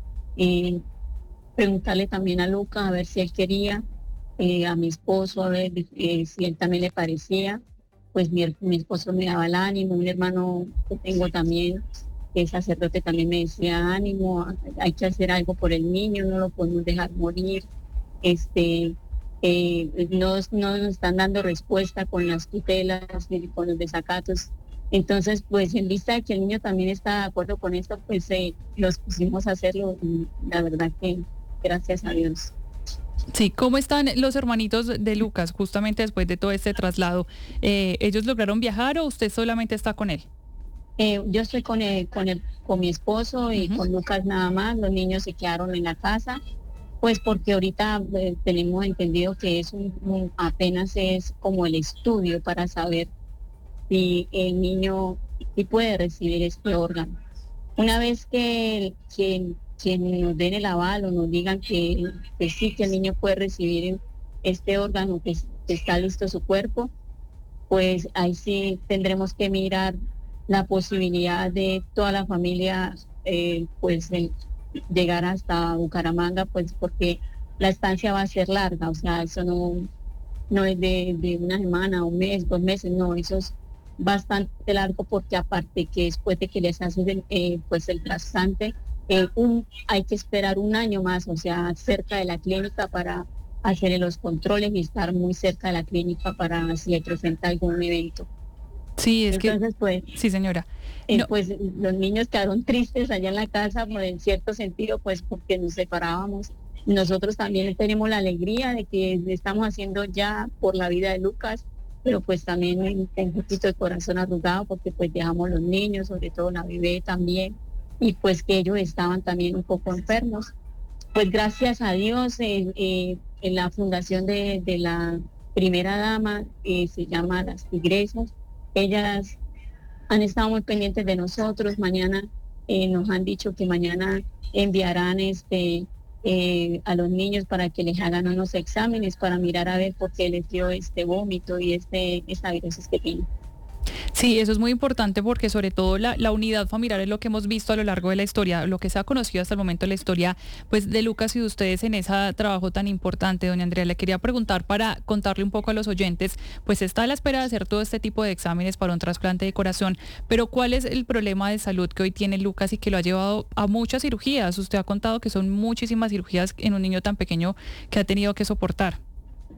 y preguntarle también a Lucas a ver si él quería, eh, a mi esposo a ver eh, si él también le parecía. Pues mi, mi esposo me daba el ánimo, un hermano que tengo también, que es sacerdote, también me decía ánimo, hay que hacer algo por el niño, no lo podemos dejar morir, este, eh, no, no nos están dando respuesta con las tutelas, con los desacatos. Entonces, pues en vista de que el niño también está de acuerdo con esto, pues eh, los pusimos a hacerlo y la verdad que gracias a Dios. Sí, ¿cómo están los hermanitos de Lucas justamente después de todo este traslado? Eh, ¿Ellos lograron viajar o usted solamente está con él? Eh, yo estoy con él, con él, con mi esposo y uh-huh. con Lucas nada más. Los niños se quedaron en la casa, pues porque ahorita eh, tenemos entendido que es un, un, apenas es como el estudio para saber si el niño si puede recibir este órgano. Una vez que, que que nos den el aval o nos digan que, que sí, que el niño puede recibir este órgano, que, que está listo su cuerpo, pues ahí sí tendremos que mirar la posibilidad de toda la familia eh, pues eh, llegar hasta Bucaramanga, pues porque la estancia va a ser larga, o sea, eso no, no es de, de una semana, un mes, dos meses, no, eso es bastante largo porque aparte que después de que les hacen eh, pues el trasplante, Eh, un, hay que esperar un año más, o sea, cerca de la clínica para hacer los controles y estar muy cerca de la clínica para si se presenta algún evento. Sí, es Entonces, que... pues, sí, señora. Eh, no. Pues los niños quedaron tristes allá en la casa, pues, en cierto sentido, pues porque nos separábamos. Nosotros también tenemos la alegría de que estamos haciendo ya por la vida de Lucas, pero pues también tengo un poquito de corazón arrugado porque pues dejamos los niños, sobre todo la bebé también, y pues que ellos estaban también un poco enfermos. Pues gracias a Dios, eh, eh, en la fundación de, de la primera dama, eh, se llama Las Tigresas, ellas han estado muy pendientes de nosotros. Mañana eh, nos han dicho que mañana enviarán este eh, a los niños para que les hagan unos exámenes para mirar a ver por qué les dio este vómito y este esta virosis que tienen. Sí, eso es muy importante porque sobre todo la, la unidad familiar es lo que hemos visto a lo largo de la historia, lo que se ha conocido hasta el momento de la historia pues de Lucas y de ustedes en ese trabajo tan importante. Doña Andrea, le quería preguntar para contarle un poco a los oyentes, pues está a la espera de hacer todo este tipo de exámenes para un trasplante de corazón, pero ¿cuál es el problema de salud que hoy tiene Lucas y que lo ha llevado a muchas cirugías? Usted ha contado que son muchísimas cirugías en un niño tan pequeño que ha tenido que soportar.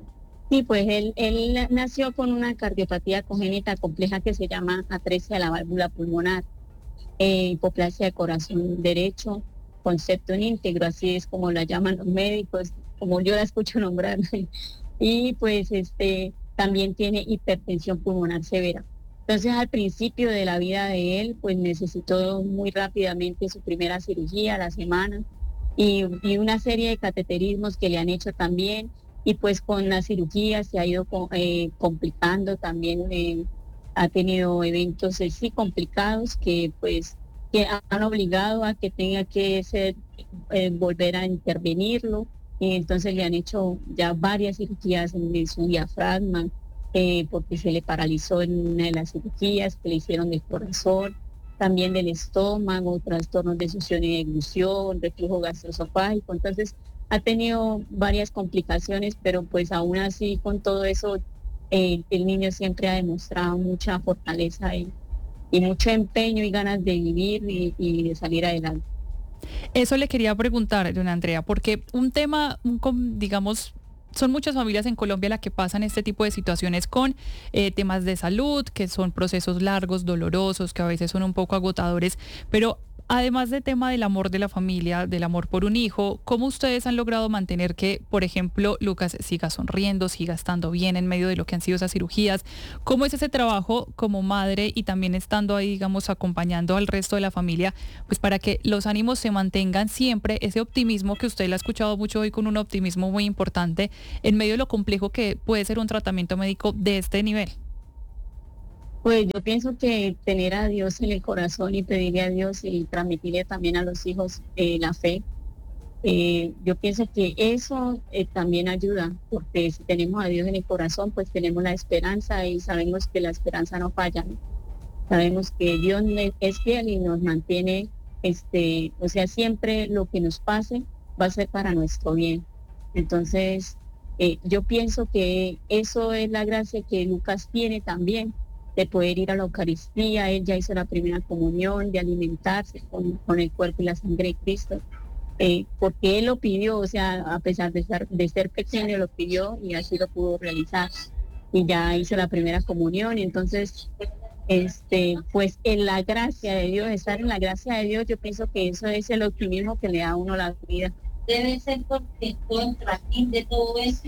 Sí, pues él, él nació con una cardiopatía congénita compleja que se llama atresia de la válvula pulmonar, eh, hipoplasia de corazón derecho, con septum íntegro, así es como la llaman los médicos, como yo la escucho nombrar. Y pues este también tiene hipertensión pulmonar severa. Entonces al principio de la vida de él, pues necesitó muy rápidamente su primera cirugía a la semana y, y una serie de cateterismos que le han hecho también. Y pues con la cirugía se ha ido eh, complicando también, eh, ha tenido eventos eh, sí complicados que pues que han obligado a que tenga que ser, eh, volver a intervenirlo, y entonces le han hecho ya varias cirugías en su diafragma, eh, porque se le paralizó en una de las cirugías que le hicieron del corazón, también del estómago, trastornos de succión y deglución, reflujo gastroesofágico. Entonces ha tenido varias complicaciones, pero pues aún así con todo eso eh, el niño siempre ha demostrado mucha fortaleza y, y mucho empeño y ganas de vivir y, y de salir adelante. Eso le quería preguntar, doña Andrea, porque un tema, un, digamos, son muchas familias en Colombia las que pasan este tipo de situaciones con eh, temas de salud, que son procesos largos, dolorosos, que a veces son un poco agotadores, pero además del tema del amor de la familia, del amor por un hijo, ¿cómo ustedes han logrado mantener que, por ejemplo, Lucas siga sonriendo, siga estando bien en medio de lo que han sido esas cirugías? ¿Cómo es ese trabajo como madre y también estando ahí, digamos, acompañando al resto de la familia, pues para que los ánimos se mantengan siempre, ese optimismo que usted le ha escuchado mucho hoy con un optimismo muy importante en medio de lo complejo que puede ser un tratamiento médico de este nivel? Pues yo pienso que tener a Dios en el corazón y pedirle a Dios y transmitirle también a los hijos eh, la fe, eh, yo pienso que eso eh, también ayuda, porque si tenemos a Dios en el corazón, pues tenemos la esperanza y sabemos que la esperanza no falla, ¿no? Sabemos que Dios es fiel y nos mantiene, este, o sea, siempre lo que nos pase va a ser para nuestro bien. Entonces, eh, yo pienso que eso es la gracia que Lucas tiene también, de poder ir a la Eucaristía. Él ya hizo la primera comunión, de alimentarse con, con el cuerpo y la sangre de Cristo, eh, porque él lo pidió, o sea, a pesar de ser, de ser pequeño, lo pidió y así lo pudo realizar. Y ya hizo la primera comunión, y entonces, este, pues en la gracia de Dios, estar en la gracia de Dios, yo pienso que eso es el optimismo que le da a uno la vida. Debe ser porque contra de todo eso.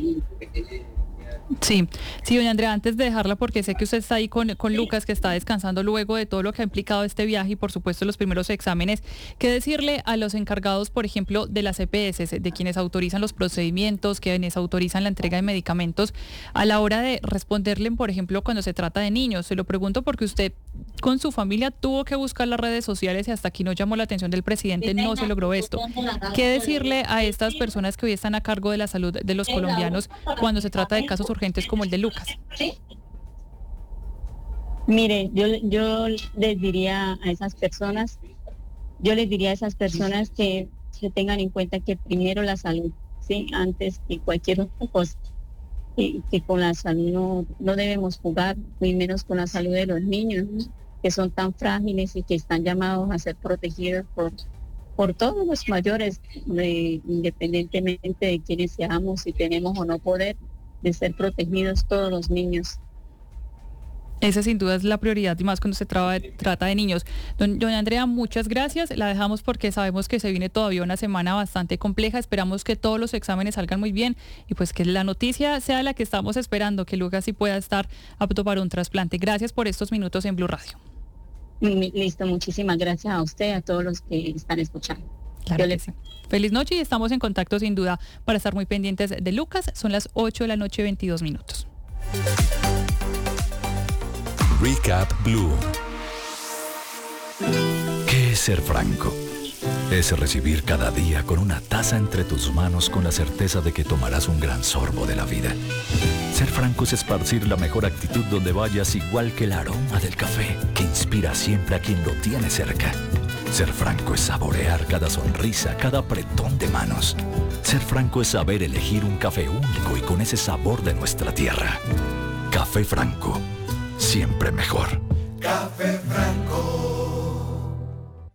Sí, sí, doña Andrea, antes de dejarla, porque sé que usted está ahí con, con Lucas, que está descansando luego de todo lo que ha implicado este viaje y por supuesto los primeros exámenes, ¿qué decirle a los encargados, por ejemplo, de las E P S, de quienes autorizan los procedimientos, quienes autorizan la entrega de medicamentos, a la hora de responderle, por ejemplo, cuando se trata de niños? Se lo pregunto porque usted con su familia tuvo que buscar las redes sociales y hasta aquí no llamó la atención del presidente, no se logró esto. ¿Qué decirle a estas personas que hoy están a cargo de la salud de los colombianos cuando se trata de casos urgentes como el de Lucas? Mire, yo, yo les diría a esas personas, yo les diría a esas personas que se tengan en cuenta que primero la salud, ¿sí? Antes que cualquier otra cosa, y que con la salud no, no debemos jugar, y menos con la salud de los niños, ¿no? Que son tan frágiles y que están llamados a ser protegidos por, por todos los mayores, de, independientemente de quiénes seamos, si tenemos o no poder, de ser protegidos todos los niños. Esa sin duda es la prioridad, y más cuando se traba, trata de niños. Don, doña Andrea, muchas gracias. La dejamos porque sabemos que se viene todavía una semana bastante compleja. Esperamos que todos los exámenes salgan muy bien y pues que la noticia sea la que estamos esperando, que Lucas sí pueda estar apto para un trasplante. Gracias por estos minutos en Blue Radio. Listo, muchísimas gracias a usted, a todos los que están escuchando. Claro que sí. Feliz noche y estamos en contacto sin duda para estar muy pendientes de Lucas. Son las ocho de la noche, veintidós minutos. Recap Blue. ¿Qué es ser franco? Es recibir cada día con una taza entre tus manos con la certeza de que tomarás un gran sorbo de la vida. Ser franco es esparcir la mejor actitud donde vayas, igual que el aroma del café que inspira siempre a quien lo tiene cerca. Ser franco es saborear cada sonrisa, cada apretón de manos. Ser franco es saber elegir un café único y con ese sabor de nuestra tierra. Café Franco, siempre mejor. Café Franco.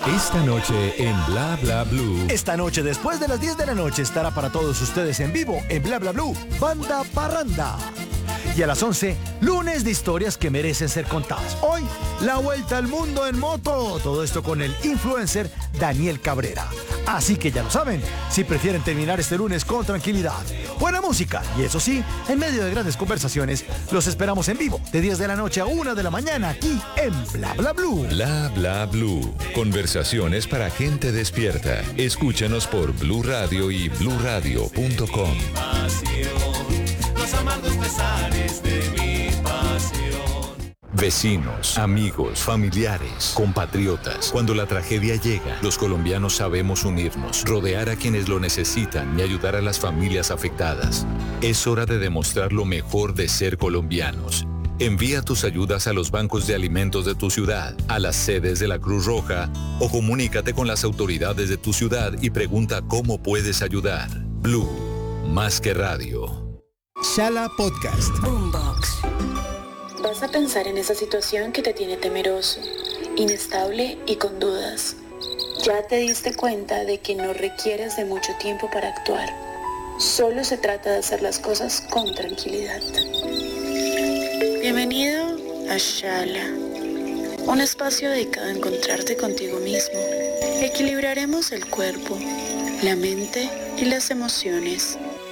Esta noche en Bla Bla Blue. Esta noche, después de las diez de la noche, estará para todos ustedes en vivo en Bla Bla Blue, Banda Parranda. Y a las once, lunes de historias que merecen ser contadas. Hoy, la vuelta al mundo en moto. Todo esto con el influencer Daniel Cabrera. Así que ya lo saben, si prefieren terminar este lunes con tranquilidad, buena música y eso sí, en medio de grandes conversaciones, los esperamos en vivo de diez de la noche a una de la mañana aquí en Bla Bla Blue. Bla Bla Blue. Conversaciones para gente despierta. Escúchanos por Blue Radio y blue radio punto com. Los amargos pesares de mi pasión. Vecinos, amigos, familiares, compatriotas. Cuando la tragedia llega, los colombianos sabemos unirnos, rodear a quienes lo necesitan y ayudar a las familias afectadas. Es hora de demostrar lo mejor de ser colombianos. Envía tus ayudas a los bancos de alimentos de tu ciudad, a las sedes de la Cruz Roja o comunícate con las autoridades de tu ciudad y pregunta cómo puedes ayudar. Blue, más que radio. Shala Podcast. Boombox. Vas a pensar en esa situación que te tiene temeroso, inestable y con dudas. Ya te diste cuenta de que no requieres de mucho tiempo para actuar. Solo se trata de hacer las cosas con tranquilidad. Bienvenido a Shala, un espacio dedicado a encontrarte contigo mismo. Equilibraremos el cuerpo, la mente y las emociones.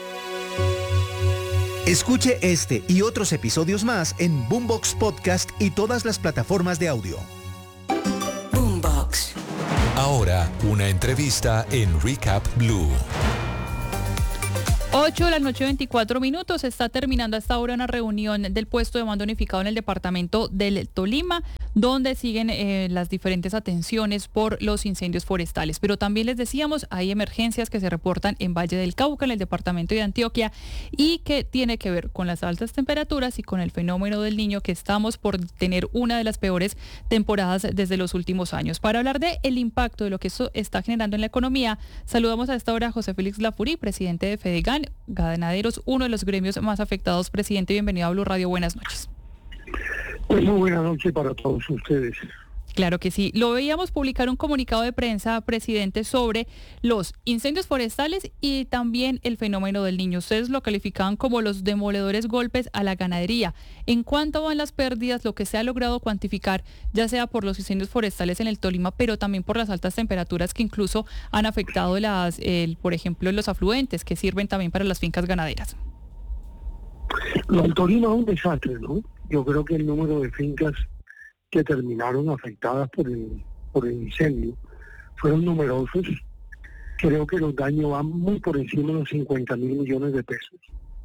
Escuche este y otros episodios más en Boombox Podcast y todas las plataformas de audio. Boombox. Ahora, una entrevista en Recap Blue. ocho de la noche, veinticuatro minutos. Está terminando hasta ahora una reunión del puesto de mando unificado en el departamento del Tolima, donde siguen eh, las diferentes atenciones por los incendios forestales. Pero también les decíamos, hay emergencias que se reportan en Valle del Cauca, en el departamento de Antioquia, y que tiene que ver con las altas temperaturas y con el fenómeno del Niño, que estamos por tener una de las peores temporadas desde los últimos años. Para hablar de el impacto de lo que eso está generando en la economía, saludamos a esta hora a José Félix Lafurí, presidente de Fedegan Ganaderos, uno de los gremios más afectados. Presidente, bienvenido a Blue Radio, buenas noches. Pues muy buena noche para todos ustedes. Claro que sí. Lo veíamos publicar un comunicado de prensa, presidente, sobre los incendios forestales y también el fenómeno del Niño. Ustedes lo calificaban como los demoledores golpes a la ganadería. ¿En cuánto van las pérdidas, lo que se ha logrado cuantificar, ya sea por los incendios forestales en el Tolima, pero también por las altas temperaturas que incluso han afectado, las, el, por ejemplo, los afluentes que sirven también para las fincas ganaderas? Lo del Tolima es un desastre, ¿no? Yo creo que el número de fincas que terminaron afectadas por el, por el incendio fueron numerosos. Creo que los daños van muy por encima de los cincuenta mil millones de pesos.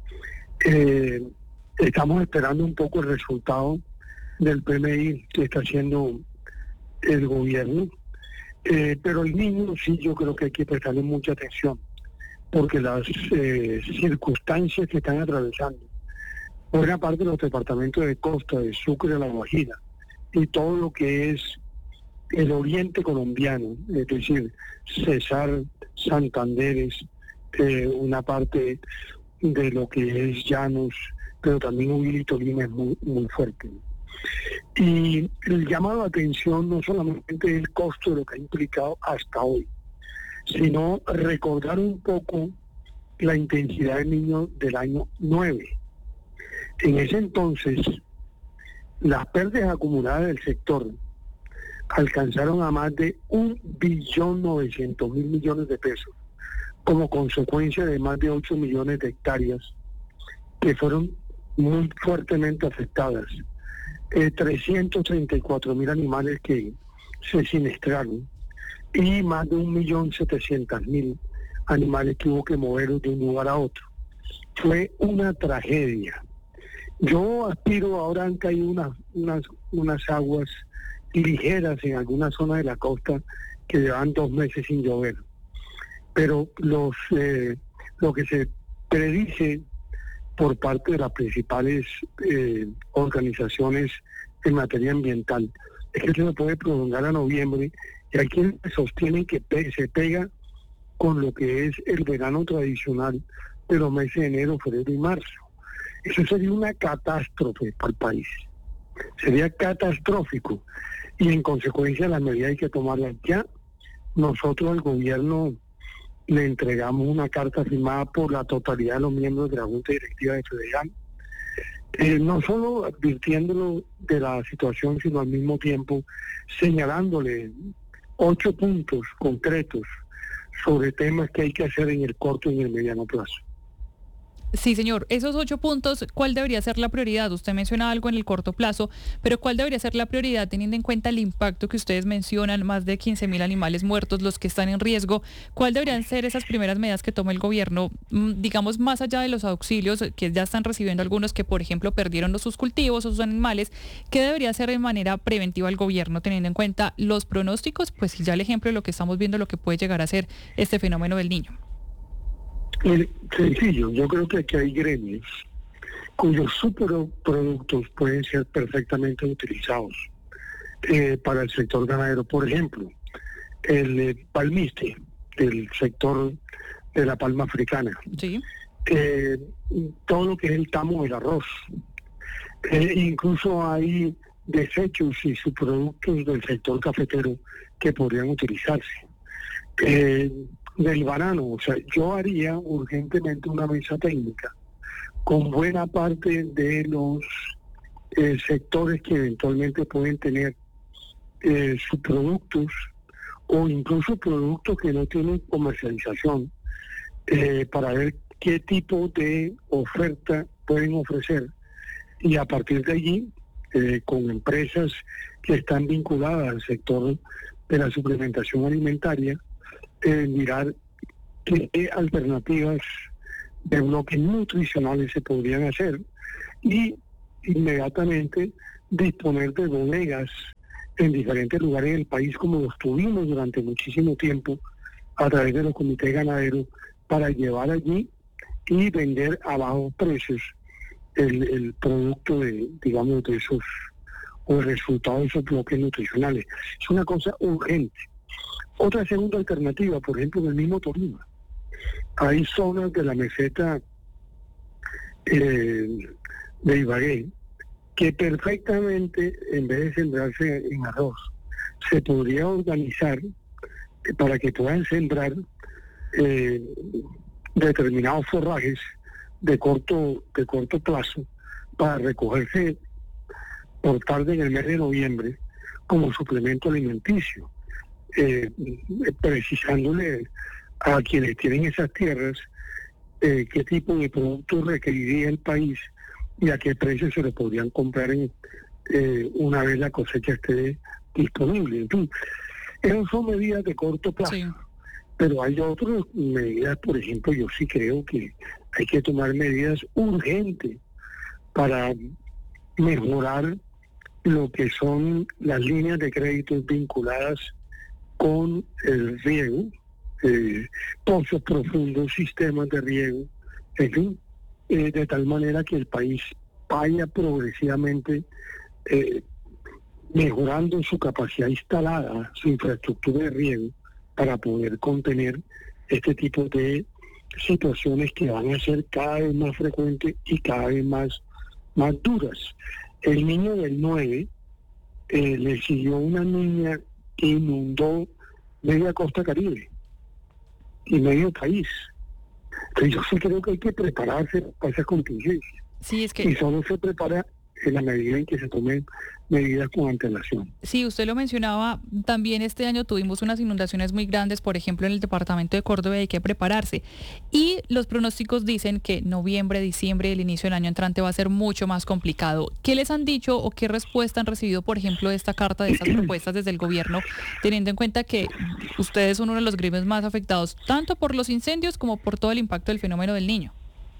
Eh, estamos esperando un poco el resultado del P M I que está haciendo el gobierno, eh, pero el Niño sí, yo creo que hay que prestarle mucha atención, porque las eh, circunstancias que están atravesando buena parte de los departamentos de costa, de Sucre, La Guajira, y todo lo que es el oriente colombiano, es decir, Cesar, Santanderes, eh, una parte de lo que es Llanos, pero también Huila y Tolima es muy, muy fuerte. Y el llamado de atención no solamente es el costo de lo que ha implicado hasta hoy, sino recordar un poco la intensidad del Niño del año nueve. En ese entonces, las pérdidas acumuladas del sector alcanzaron a más de un billón novecientos mil millones de pesos, como consecuencia de más de ocho millones de hectáreas que fueron muy fuertemente afectadas, eh, trescientos treinta y cuatro mil animales que se siniestraron y más de un millón setecientos mil animales que hubo que moverlos de un lugar a otro. Fue una tragedia. Yo aspiro, ahora han caído unas, unas, unas aguas ligeras en algunas zonas de la costa que llevan dos meses sin llover. Pero los eh, lo que se predice por parte de las principales eh, organizaciones en materia ambiental es que se lo puede prolongar a noviembre, y hay quienes sostienen que pe- se pega con lo que es el verano tradicional de los meses de enero, febrero y marzo. Eso sería una catástrofe para el país. Sería catastrófico. Y en consecuencia las medidas hay que tomarlas ya nosotros al gobierno le entregamos una carta firmada por la totalidad de los miembros de la Junta Directiva de Federal, eh, no solo advirtiéndolo de la situación, sino al mismo tiempo señalándole ocho puntos concretos sobre temas que hay que hacer en el corto y en el mediano plazo. Sí, señor. Esos ocho puntos, ¿cuál debería ser la prioridad? Usted menciona algo en el corto plazo, pero ¿cuál debería ser la prioridad teniendo en cuenta el impacto que ustedes mencionan, más de quince mil animales muertos, los que están en riesgo? ¿Cuál deberían ser esas primeras medidas que toma el gobierno, digamos, más allá de los auxilios que ya están recibiendo algunos que, por ejemplo, perdieron sus cultivos o sus animales? ¿Qué debería hacer de manera preventiva el gobierno teniendo en cuenta los pronósticos? Pues ya el ejemplo de lo que estamos viendo, lo que puede llegar a ser este fenómeno del Niño. Sencillo, yo creo que aquí hay gremios cuyos superproductos pueden ser perfectamente utilizados eh, para el sector ganadero. Por ejemplo, el eh, palmiste, el sector de la palma africana. Sí. Eh, todo lo que es el tamo del arroz. Eh, incluso hay desechos y subproductos del sector cafetero que podrían utilizarse. Eh, del banano, o sea, yo haría urgentemente una mesa técnica con buena parte de los eh, sectores que eventualmente pueden tener eh, subproductos o incluso productos que no tienen comercialización, eh, para ver qué tipo de oferta pueden ofrecer, y a partir de allí, eh, con empresas que están vinculadas al sector de la suplementación alimentaria, Eh, mirar qué alternativas de bloques nutricionales se podrían hacer y inmediatamente disponer de bodegas en diferentes lugares del país, como los tuvimos durante muchísimo tiempo a través de los comités ganaderos, para llevar allí y vender a bajos precios el, el producto de, digamos, de esos, o el resultado de esos bloques nutricionales. Es una cosa urgente. Otra segunda alternativa, por ejemplo, en el mismo Tolima, hay zonas de la meseta eh, de Ibagué que perfectamente, en vez de sembrarse en arroz, se podría organizar para que puedan sembrar eh, determinados forrajes de corto, de corto plazo para recogerse por tarde en el mes de noviembre como suplemento alimenticio. Eh, precisándole a quienes tienen esas tierras eh, qué tipo de productos requeriría el país y a qué precio se le podrían comprar en, eh, una vez la cosecha esté disponible. Entonces, esas son medidas de corto plazo, sí. Pero hay otras medidas, por ejemplo, yo sí creo que hay que tomar medidas urgentes para mejorar lo que son las líneas de crédito vinculadas con el riego, eh, pozos profundos, sistemas de riego, en fin, eh, de tal manera que el país vaya progresivamente eh, mejorando su capacidad instalada, su infraestructura de riego, para poder contener este tipo de situaciones que van a ser cada vez más frecuentes y cada vez más, más duras. El Niño del nueve eh, le siguió una niña que inundó media costa Caribe y medio país. Entonces yo sí creo que hay que prepararse para esas contingencias. Sí, es que... Y solo se prepara en la medida en que se tomen medidas con antelación. Sí, usted lo mencionaba, también este año tuvimos unas inundaciones muy grandes, por ejemplo en el departamento de Córdoba, hay que prepararse. Y los pronósticos dicen que noviembre, diciembre, el inicio del año entrante va a ser mucho más complicado. ¿Qué les han dicho o qué respuesta han recibido, por ejemplo, de esta carta, de estas propuestas desde el gobierno, teniendo en cuenta que ustedes son uno de los gremios más afectados, tanto por los incendios como por todo el impacto del fenómeno del Niño?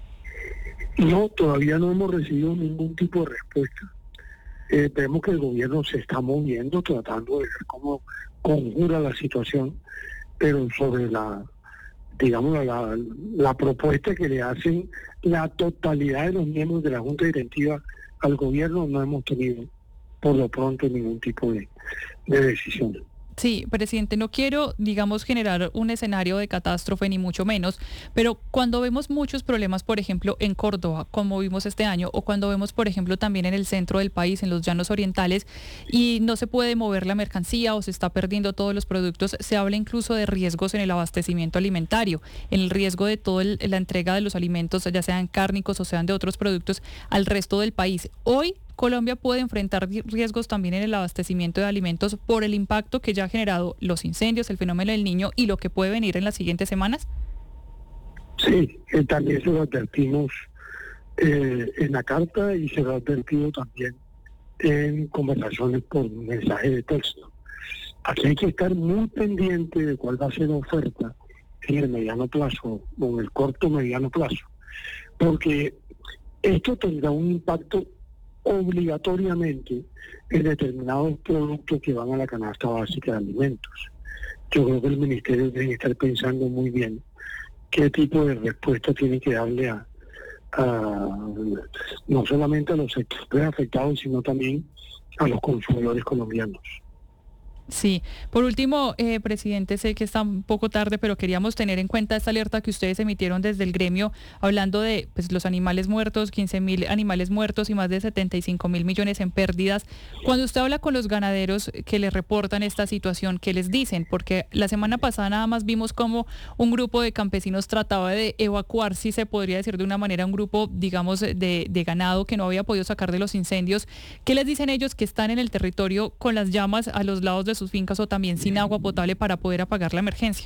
No, todavía no hemos recibido ningún tipo de respuesta. Eh, vemos que el gobierno se está moviendo, tratando de ver cómo conjura la situación, pero sobre la, digamos, la, la propuesta que le hacen la totalidad de los miembros de la Junta Directiva al gobierno, no hemos tenido por lo pronto ningún tipo de, de decisión. Sí, presidente, no quiero, digamos, generar un escenario de catástrofe, ni mucho menos, pero cuando vemos muchos problemas, por ejemplo, en Córdoba, como vimos este año, o cuando vemos, por ejemplo, también en el centro del país, en los llanos orientales, y no se puede mover la mercancía o se está perdiendo todos los productos, se habla incluso de riesgos en el abastecimiento alimentario, en el riesgo de toda la entrega de los alimentos, ya sean cárnicos o sean de otros productos, al resto del país. Hoy, Colombia puede enfrentar riesgos también en el abastecimiento de alimentos por el impacto que ya ha generado los incendios, el fenómeno del Niño y lo que puede venir en las siguientes semanas. Sí, eh, también se lo advertimos eh, en la carta y se lo ha advertido también en conversaciones por mensaje de texto. Aquí hay que estar muy pendiente de cuál va a ser la oferta en el mediano plazo o en el corto mediano plazo, porque esto tendrá un impacto obligatoriamente en determinados productos que van a la canasta básica de alimentos. Yo creo que el Ministerio debe estar pensando muy bien qué tipo de respuesta tiene que darle a, a no solamente a los sectores afectados, sino también a los consumidores colombianos. Sí, por último, eh, presidente, sé que está un poco tarde, pero queríamos tener en cuenta esta alerta que ustedes emitieron desde el gremio, hablando de pues, los animales muertos, quince mil animales muertos y más de setenta y cinco mil millones en pérdidas. Cuando usted habla con los ganaderos que les reportan esta situación, ¿qué les dicen? Porque la semana pasada nada más vimos cómo un grupo de campesinos trataba de evacuar, si se podría decir de una manera, un grupo, digamos, de, de ganado que no había podido sacar de los incendios. ¿Qué les dicen ellos que están en el territorio con las llamas a los lados de sus fincas o también sin agua potable para poder apagar la emergencia?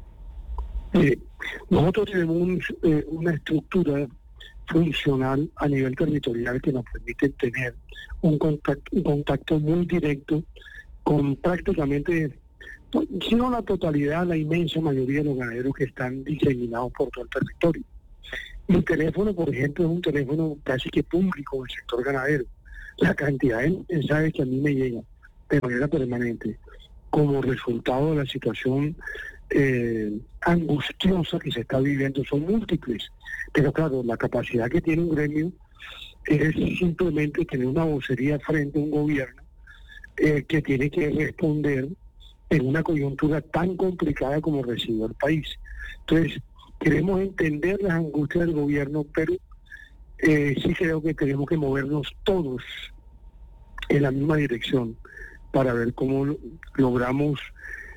Eh, nosotros tenemos un, eh, una estructura funcional a nivel territorial que nos permite tener un contacto, un contacto muy directo con prácticamente, si no la totalidad, la inmensa mayoría de los ganaderos que están diseminados por todo el territorio. Mi teléfono, por ejemplo, es un teléfono casi que público del sector ganadero. La cantidad de mensajes que a mí me llegan de manera permanente como resultado de la situación eh, angustiosa que se está viviendo son múltiples, pero claro, la capacidad que tiene un gremio es simplemente tener una vocería frente a un gobierno eh, que tiene que responder en una coyuntura tan complicada como recibió el país. Entonces, queremos entender las angustias del gobierno, pero eh, sí creo que tenemos que movernos todos en la misma dirección para ver cómo logramos